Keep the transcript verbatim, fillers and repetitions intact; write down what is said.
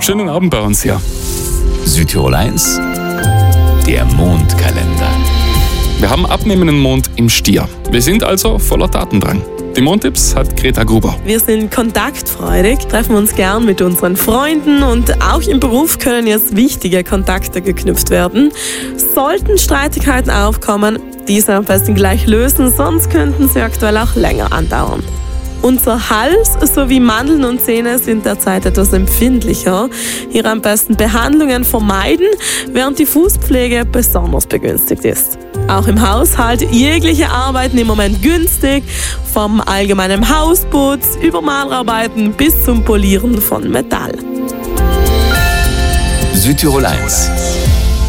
Schönen Abend bei uns hier. Südtirol eins, der Mondkalender. Wir haben abnehmenden Mond im Stier. Wir sind also voller Tatendrang. Die Mondtipps hat Greta Gruber. Wir sind kontaktfreudig, treffen uns gern mit unseren Freunden und auch im Beruf können jetzt wichtige Kontakte geknüpft werden. Sollten Streitigkeiten aufkommen, diese am besten gleich lösen, sonst könnten sie aktuell auch länger andauern. Unser Hals sowie Mandeln und Zähne sind derzeit etwas empfindlicher. Hier am besten Behandlungen vermeiden, während die Fußpflege besonders begünstigt ist. Auch im Haushalt jegliche Arbeiten im Moment günstig, vom allgemeinen Hausputz über Malerarbeiten bis zum Polieren von Metall. Südtirol eins,